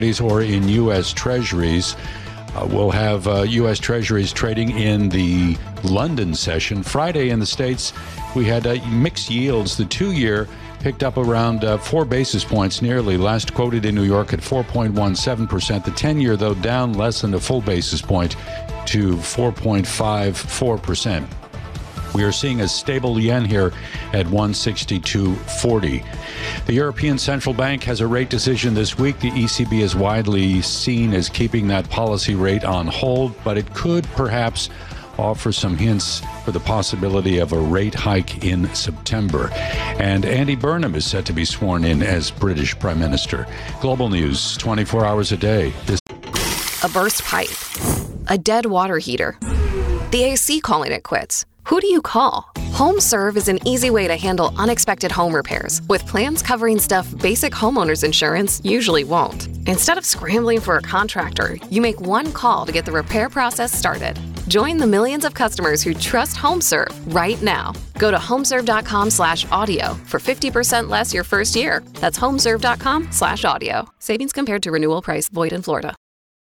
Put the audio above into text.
or in U.S. Treasuries. We'll have U.S. Treasuries trading in the London session. Friday in the States, we had mixed yields. The 2-year picked up around 4 basis points nearly. Last quoted in New York at 4.17%. The 10-year, though, down less than a full basis point to 4.54%. We are seeing a stable yen here at 162.40. The European Central Bank has a rate decision this week. The ECB is widely seen as keeping that policy rate on hold, but it could perhaps offer some hints for the possibility of a rate hike in September. And Andy Burnham is set to be sworn in as British Prime Minister. Global News, 24 hours a day. A burst pipe. A dead water heater. The AC calling it quits. Who do you call? HomeServe is an easy way to handle unexpected home repairs with plans covering stuff basic homeowners insurance usually won't. Instead of scrambling for a contractor, you make one call to get the repair process started. Join the millions of customers who trust HomeServe right now. Go to homeserve.com/audio for 50% less your first year. That's homeserve.com/audio. Savings compared to renewal price void in Florida.